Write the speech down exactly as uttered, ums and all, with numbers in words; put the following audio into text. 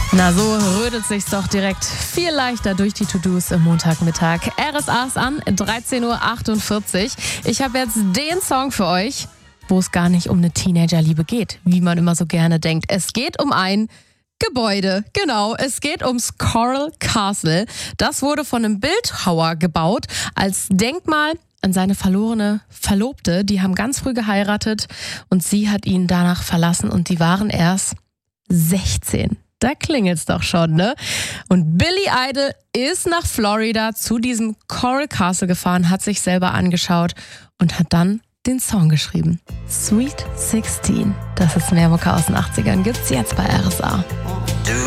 Na, so rödelt sich's doch direkt viel leichter durch die To-Dos im Montagmittag. R S A ist an, dreizehn Uhr achtundvierzig. Ich habe jetzt den Song für euch, wo es gar nicht um eine Teenagerliebe geht, wie man immer so gerne denkt. Es geht um ein Gebäude, genau. Es geht ums Coral Castle. Das wurde von einem Bildhauer gebaut als Denkmal an seine verlorene Verlobte. Die haben ganz früh geheiratet und sie hat ihn danach verlassen und die waren erst sechzehn. Da klingelt's doch schon, ne? Und Billy Idol ist nach Florida zu diesem Coral Castle gefahren, hat sich selber angeschaut und hat dann den Song geschrieben. Sweet sixteen. Das ist mehr Mucke aus den achtzigern. Gibt's jetzt bei R S A.